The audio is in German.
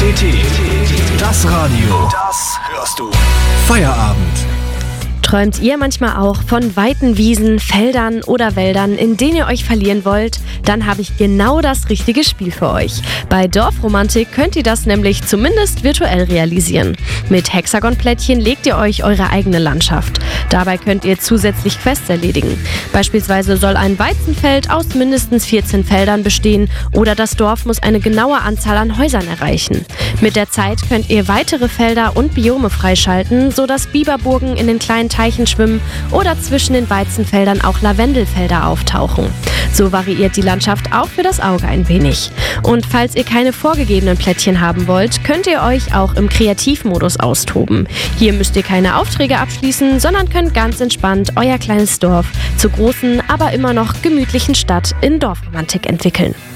CT, das Radio, das hörst du. Feierabend. Träumt ihr manchmal auch von weiten Wiesen, Feldern oder Wäldern, in denen ihr euch verlieren wollt? Dann habe ich genau das richtige Spiel für euch. Bei Dorfromantik könnt ihr das nämlich zumindest virtuell realisieren. Mit Hexagonplättchen legt ihr euch eure eigene Landschaft. Dabei könnt ihr zusätzlich Quests erledigen. Beispielsweise soll ein Weizenfeld aus mindestens 14 Feldern bestehen oder das Dorf muss eine genaue Anzahl an Häusern erreichen. Mit der Zeit könnt ihr weitere Felder und Biome freischalten, sodass Biberburgen in den kleinen Teichen schwimmen oder zwischen den Weizenfeldern auch Lavendelfelder auftauchen. So variiert die Landschaft auch für das Auge ein wenig. Und falls ihr keine vorgegebenen Plättchen haben wollt, könnt ihr euch auch im Kreativmodus austoben. Hier müsst ihr keine Aufträge abschließen, sondern könnt ganz entspannt euer kleines Dorf zur großen, aber immer noch gemütlichen Stadt in Dorfromantik entwickeln.